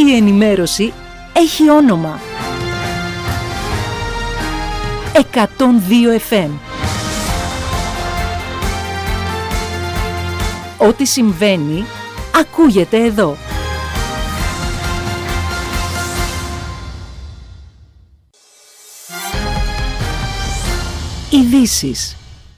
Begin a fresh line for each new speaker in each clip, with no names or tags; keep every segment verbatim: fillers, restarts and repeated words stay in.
Η ενημέρωση έχει όνομα. εκατόν δύο εφ εμ. Ό,τι συμβαίνει, ακούγεται εδώ. Ειδήσεις.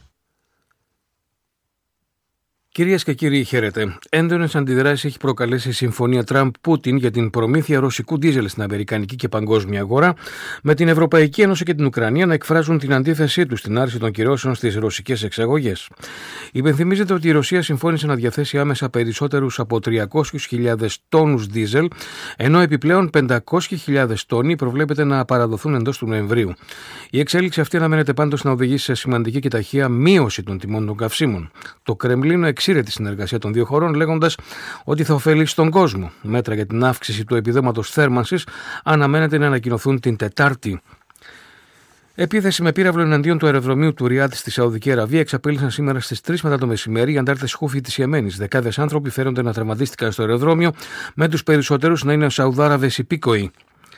Κυρίες και κύριοι, χαίρετε. Έντονες αντιδράσεις έχει προκαλέσει η συμφωνία Τραμπ-Πούτιν για την προμήθεια ρωσικού ντίζελ στην αμερικανική και παγκόσμια αγορά, με την Ευρωπαϊκή Ένωση και την Ουκρανία να εκφράζουν την αντίθεσή τους στην άρση των κυρώσεων στις ρωσικές εξαγωγές. Υπενθυμίζεται ότι η Ρωσία συμφώνησε να διαθέσει άμεσα περισσότερους από τριακόσιες χιλιάδες τόνους ντίζελ, ενώ επιπλέον πεντακόσιες χιλιάδες τόνοι προβλέπεται να παραδοθούν εντός του Νοεμβρίου. Η εξέλιξη αυτή αναμένεται πάντως να οδηγήσει σε σημαντική και ταχεία μείωση των τιμών των καυσίμων. Το Κρεμλίνο εξήρε τη συνεργασία των δύο χωρών, λέγοντας ότι θα ωφελήσει τον κόσμο. Μέτρα για την αύξηση του επιδόματος θέρμανσης αναμένεται να ανακοινωθούν την Τετάρτη. Επίθεση με πύραυλο εναντίον του αεροδρομίου του Ριάντ στη Σαουδική Αραβία εξαπέλυσαν σήμερα στις τρεις μετά το μεσημέρι οι αντάρτες Χούφι της Ιεμένης. Δεκάδες άνθρωποι φέρονται να τραυματίστηκαν στο αεροδρόμιο, με τους περισσότερους να είναι Σαουδάραβες υπήκοοι.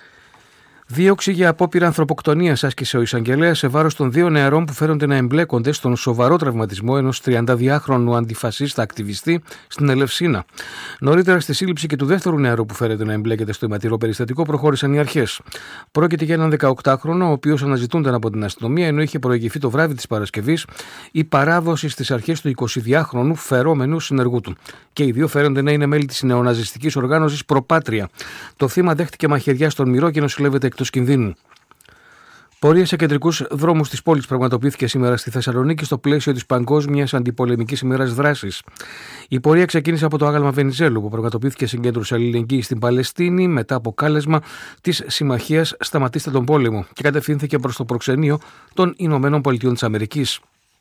Δίωξη για απόπειρα ανθρωποκτονίας άσκησε ο εισαγγελέας σε βάρος των δύο νεαρών που φέρονται να εμπλέκονται στον σοβαρό τραυματισμό ενός τριανταδυάχρονου αντιφασίστα ακτιβιστή στην Ελευσίνα. Νωρίτερα, στη σύλληψη και του δεύτερου νεαρού που φέρεται να εμπλέκεται στο αιματηρό περιστατικό προχώρησαν οι αρχές. Πρόκειται για έναν δεκαοκτάχρονο, ο οποίος αναζητούνταν από την αστυνομία, ενώ είχε προηγηθεί το βράδυ της Παρασκευής η παράδοση στις αρχές του εικοσιδυάχρονου φερόμενου συνεργού του. Και οι δύο φέρονται να είναι μέλη της νεοναζιστικής οργάνωσης Προπάτρια. Το θύμα δέχτηκε μαχαιριά στον μυρό και νοσηλεύεται εκτός κινδύνου. Πορεία σε κεντρικούς δρόμους της πόλης πραγματοποιήθηκε σήμερα στη Θεσσαλονίκη στο πλαίσιο της Παγκόσμιας Αντιπολεμικής ημέρας δράσης. Η πορεία ξεκίνησε από το άγαλμα Βενιζέλου που πραγματοποιήθηκε συγκέντρωση αλληλεγγύης στην Παλαιστίνη μετά από κάλεσμα της Συμμαχίας Σταματήστε τον Πόλεμο και κατευθύνθηκε προς το προξενείο των Ηνωμένων Πολιτειών της Αμερικής.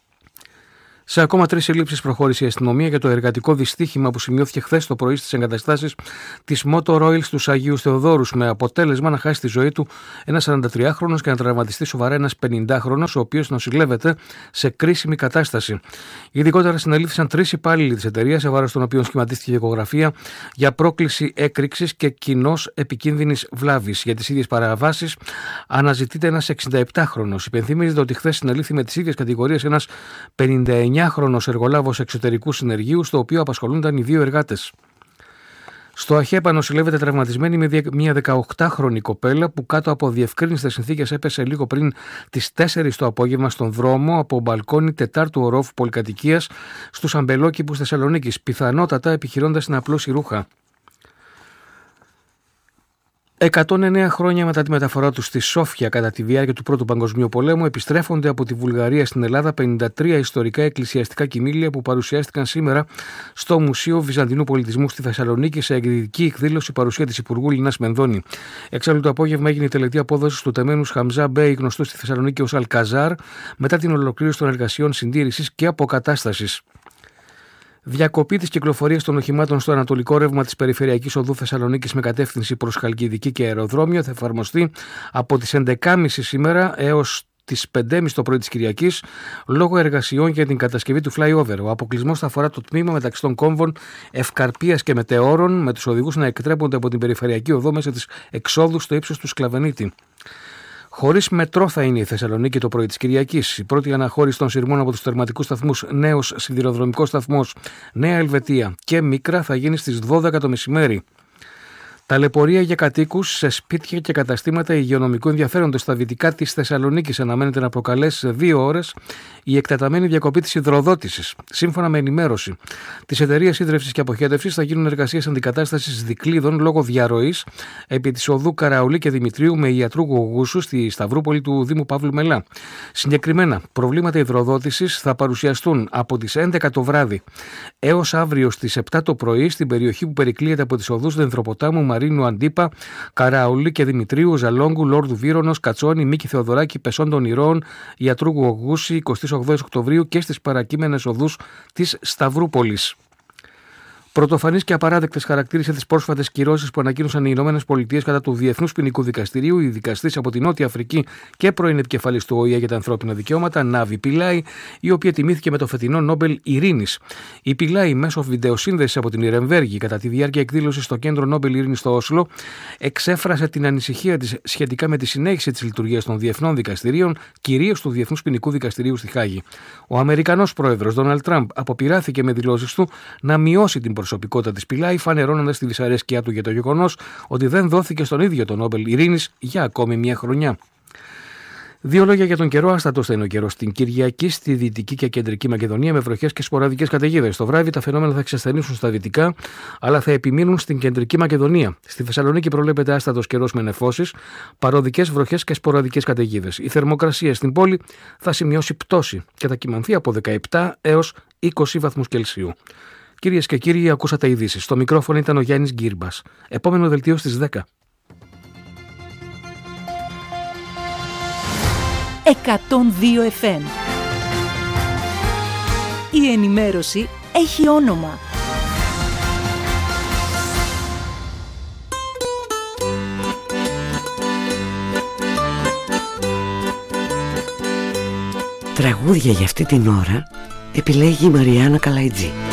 Σε ακόμα τρεις συλλήψεις προχώρησε η αστυνομία για το εργατικό δυστύχημα που σημειώθηκε χθες το πρωί στις εγκαταστάσεις της Motor Oil στους Αγίους Θεοδόρους, με αποτέλεσμα να χάσει τη ζωή του ένας σαραντατριάχρονος και να τραυματιστεί σοβαρά ένας πενηντάχρονος, ο οποίος νοσηλεύεται σε κρίσιμη κατάσταση. Ειδικότερα συνελήφθησαν τρεις υπάλληλοι της εταιρείας, σε βάρος των οποίων σχηματίστηκε δικογραφία για πρόκληση έκρηξης και κοινώς επικίνδυνης βλάβης. Για τις ίδιες παραβάσεις αναζητείται ένας εξηνταεπτάχρονος. Υπενθυμίζεται ότι χθες συνελήφθη με τις ίδιες κατηγορίες ένας πενηνταεννιάχρονος εργολάβος εξωτερικού συνεργείου, στο οποίο απασχολούνταν οι δύο εργάτες. Στο ΑΧΕΠΑ νοσηλεύεται τραυματισμένη με μια δεκαοκτάχρονη κοπέλα που κάτω από διευκρίνιστες συνθήκες έπεσε λίγο πριν τις τέσσερις το απόγευμα στον δρόμο από μπαλκόνι τετάρτου ορόφου πολυκατοικίας στους Αμπελόκηπους Θεσσαλονίκης, πιθανότατα επιχειρώντας να απλώσει ρούχα. εκατόν εννέα χρόνια μετά τη μεταφορά τους στη Σόφια κατά τη διάρκεια του Πρώτου Παγκοσμίου Πολέμου, επιστρέφονται από τη Βουλγαρία στην Ελλάδα πενήντα τρία ιστορικά εκκλησιαστικά κοιμήλια που παρουσιάστηκαν σήμερα στο Μουσείο Βυζαντινού Πολιτισμού στη Θεσσαλονίκη σε εκδυτική εκδήλωση παρουσία της Υπουργού Λινάς Μενδώνη. Εξάλλου το απόγευμα έγινε η τελετή απόδοσης του τεμένους Χαμζά Μπέι, γνωστού στη Θεσσαλονίκη ως Αλκαζάρ, μετά την ολοκλήρωση των εργασιών συντήρησης και αποκατάστασης. Διακοπή της κυκλοφορίας των οχημάτων στο ανατολικό ρεύμα της Περιφερειακής Οδού Θεσσαλονίκης με κατεύθυνση προς Χαλκιδική και αεροδρόμιο θα εφαρμοστεί από τις έντεκα και μισή σήμερα έως τις πέντε και μισή το πρωί της Κυριακής, λόγω εργασιών για την κατασκευή του flyover. Ο αποκλεισμός θα αφορά το τμήμα μεταξύ των κόμβων Ευκαρπίας και Μετεώρων, με τους οδηγούς να εκτρέπονται από την Περιφερειακή Οδό μέσα της εξόδου στο ύψος του Σκλαβενίτη. Χωρίς μετρό θα είναι η Θεσσαλονίκη το πρωί της Κυριακής. Η πρώτη αναχώρηση των σειρμών από τους τερματικούς σταθμούς Νέος Σιδηροδρομικός Σταθμός, Νέα Ελβετία και Μίκρα θα γίνει στις δώδεκα το μεσημέρι. Ταλαιπωρία για κατοίκους σε σπίτια και καταστήματα υγειονομικού ενδιαφέροντος στα δυτικά της Θεσσαλονίκης αναμένεται να προκαλέσει σε δύο ώρες η εκτεταμένη διακοπή της υδροδότησης. Σύμφωνα με ενημέρωση της εταιρείας ίδρευσης και αποχέτευσης, θα γίνουν εργασίες αντικατάστασης δικλείδων λόγω διαρροής επί της οδού Καραουλή και Δημητρίου με Ιατρού Γογούσου στη Σταυρούπολη του Δήμου Παύλου Μελά. Συγκεκριμένα, προβλήματα υδροδότησης θα παρουσιαστούν από τις έντεκα το βράδυ έως αύριο στις επτά το πρωί στην περιοχή που περικλείεται από τις οδούς Δενδροποτάμου, Μαρίνου Αντίπα, Καραουλή και Δημητρίου, Ζαλόγκου, Λόρδου Βύρονος, Κατσόνη, Μίκη Θεοδωράκη, Πεσών των Ηρώων, Ιατρού Γογούση, εικοστή όγδοη Οκτωβρίου και στις παρακείμενες οδούς της Σταυρούπολης. Πρωτοφανείς και απαράδεκτες χαρακτήρισε τις πρόσφατες κυρώσεις που ανακοίνωσαν οι Ηνωμένες Πολιτείες κατά του Διεθνούς Ποινικού Δικαστηρίου η δικαστής από τη Νότια Αφρική και πρώην επικεφαλής του Ο Η Ε για τα ανθρώπινα δικαιώματα, Νάβη Πιλάι, η οποία τιμήθηκε με το φετινό Νόμπελ Ειρήνης. Η Πιλάι, μέσω βιντεοσύνδεσης από την Ιρεμβέργη κατά τη διάρκεια εκδήλωσης στο Κέντρο Νόμπελ Ειρήνης στο Όσλο, εξέφρασε την ανησυχία της σχετικά με τη συνέχιση της λειτουργίας των διεθνών δικαστηρίων, κυρίως του Διεθνούς Ποινικού Δικαστηρίου στη Χάγη. Ο Αμερικανός πρόεδρος Ντόναλντ Τραμπ αποπειράθηκε με δηλώσεις του να μειώσει την προσωπικότητα της Πιλάι, φανερώνοντας τη δυσαρέσκειά του για το γεγονός ότι δεν δόθηκε στον ίδιο τον Νόμπελ Ειρήνης για ακόμη μια χρονιά. Δύο λόγια για τον καιρό. Άστατος θα είναι ο καιρός στην Κυριακή στη Δυτική και Κεντρική Μακεδονία με βροχές και σποραδικές καταιγίδες. Το βράδυ τα φαινόμενα θα εξασθενήσουν στα δυτικά, αλλά θα επιμείνουν στην Κεντρική Μακεδονία. Στη Θεσσαλονίκη προβλέπεται άστατος καιρός με νεφώσεις, παροδικές βροχές και σποραδικές καταιγίδες. Η θερμοκρασία στην πόλη θα σημειώσει πτώση και θα κυμανθεί από δεκαεπτά έως είκοσι βαθμούς Κελσίου. Κυρίες και κύριοι, ακούσατε ειδήσεις. Στο μικρόφωνο ήταν ο Γιάννης Γκύρμπας. Επόμενο δελτίο στις δέκα.
εκατόν δύο εφ εμ. Η ενημέρωση έχει όνομα.
Τραγούδια για αυτή την ώρα επιλέγει η Μαριάννα Καλαϊτζή.